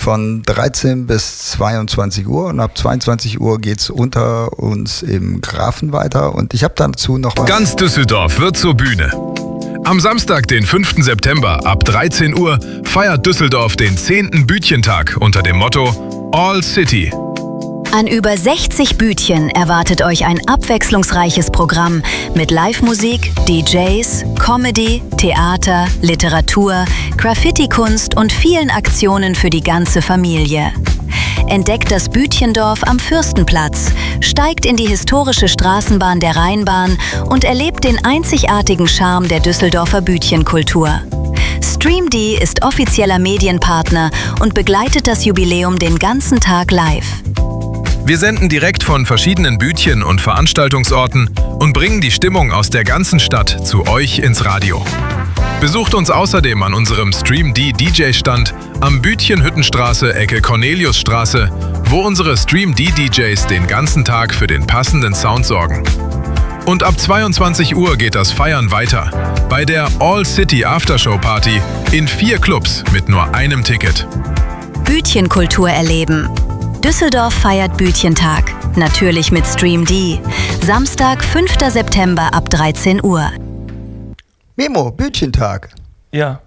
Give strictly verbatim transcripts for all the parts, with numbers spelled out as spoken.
von dreizehn bis zweiundzwanzig Uhr und ab zweiundzwanzig Uhr geht's unter uns im Grafen weiter und ich habe dazu noch was. Ganz Düsseldorf wird zur Bühne. Am Samstag, den fünften September ab dreizehn Uhr feiert Düsseldorf den zehnten Bütchentag unter dem Motto All City. An über sechzig Bütchen erwartet euch ein abwechslungsreiches Programm mit Live-Musik, D Js, Comedy, Theater, Literatur, Graffiti-Kunst und vielen Aktionen für die ganze Familie. Entdeckt das Bütchendorf am Fürstenplatz, steigt in die historische Straßenbahn der Rheinbahn und erlebt den einzigartigen Charme der Düsseldorfer Bütchenkultur. StreamD ist offizieller Medienpartner und begleitet das Jubiläum den ganzen Tag live. Wir senden direkt von verschiedenen Bütchen und Veranstaltungsorten und bringen die Stimmung aus der ganzen Stadt zu euch ins Radio. Besucht uns außerdem an unserem StreamD D J-Stand am Bütchenhüttenstraße, Ecke Corneliusstraße, wo unsere StreamD D Js den ganzen Tag für den passenden Sound sorgen. Und ab zweiundzwanzig Uhr geht das Feiern weiter bei der All City Aftershow Party in vier Clubs mit nur einem Ticket. Bütchenkultur erleben. Düsseldorf feiert Bütchentag, natürlich mit StreamD. Samstag, fünften September ab dreizehn Uhr. Memo, Bütchentag. Ja.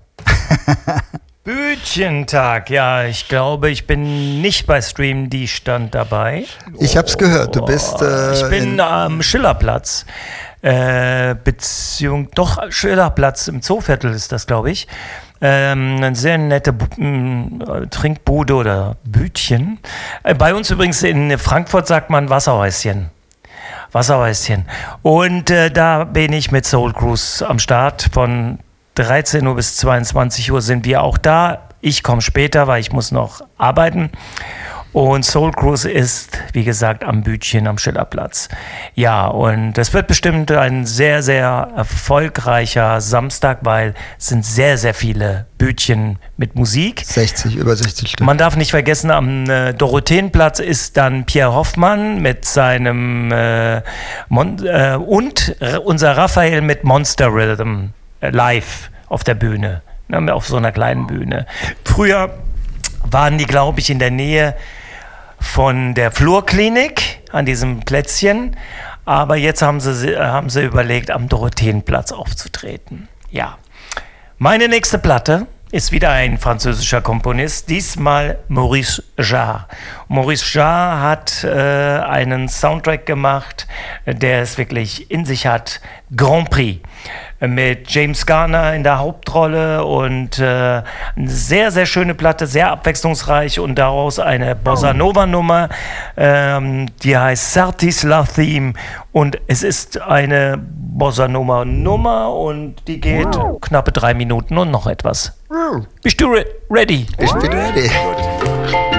Bütchentag, ja, ich glaube, ich bin nicht bei StreamD-Stand dabei. Ich hab's gehört, du bist... Äh, ich bin am Schillerplatz, äh, Beziehung, doch Schillerplatz im Zooviertel ist das, glaube ich. Ähm, eine sehr nette Bu- äh, Trinkbude oder Bütchen. Äh, bei uns übrigens in Frankfurt sagt man Wasserhäuschen. Wasserhäuschen. Und äh, da bin ich mit Soul Cruise am Start. Von dreizehn Uhr bis zweiundzwanzig Uhr sind wir auch da. Ich komme später, weil ich muss noch arbeiten. Und Soul Cruise ist, wie gesagt, am Bütchen am Schillerplatz. Ja, und das wird bestimmt ein sehr, sehr erfolgreicher Samstag, weil es sind sehr, sehr viele Bütchen mit Musik. sechzig, über sechzig Stück. Man darf nicht vergessen, am äh, Dorotheenplatz ist dann Pierre Hoffmann mit seinem äh, Mon- äh, und äh, unser Raphael mit Monster Rhythm äh, live auf der Bühne, ne, auf so einer kleinen Bühne. Früher waren die, glaube ich, in der Nähe von der Flurklinik an diesem Plätzchen, aber jetzt haben sie, haben sie überlegt, am Dorotheenplatz aufzutreten. Ja. Meine nächste Platte ist wieder ein französischer Komponist, diesmal Maurice Jarre. Maurice Jarre hat äh, einen Soundtrack gemacht, der es wirklich in sich hat, Grand Prix, mit James Garner in der Hauptrolle und äh, eine sehr, sehr schöne Platte, sehr abwechslungsreich und daraus eine Bossa Nova Nummer, ähm, die heißt Certis La Theme und es ist eine Bossa Nova Nummer und die geht wow. knappe drei Minuten und noch etwas. Wow. Bist du re- ready? Ich bin ready.